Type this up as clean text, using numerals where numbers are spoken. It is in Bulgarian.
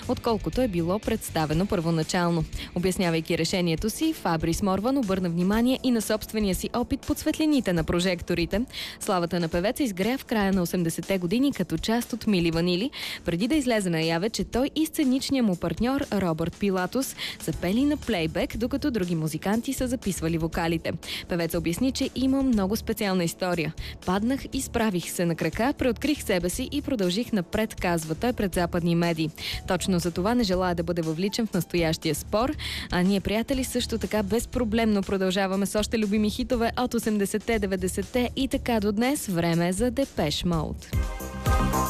отколкото е било представено първоначално. Обяснявайки решението си, Фабрис Морван обърна внимание и на собствения си опит под светлините на прожекторите. Славата на певеца изгря в края на 80-те години като част от Мили Ванили, преди да излезе наяве, че той и сценичният му партньор Робърт Пилатус са пели на плейбек, докато други музиканти са записвали вокалите. Певеца обясни, че има много специална история. Паднах, изправих се на крака, преоткрих себе си и продължих напред, казва той пред западни медии. Точно за това не желая да бъде въвличан в настоящия спор, а ние, приятели, също така безпроблемно продължаваме с още любими хитове от 80-те, 90-те и така до днес. Време за Депеш Мод.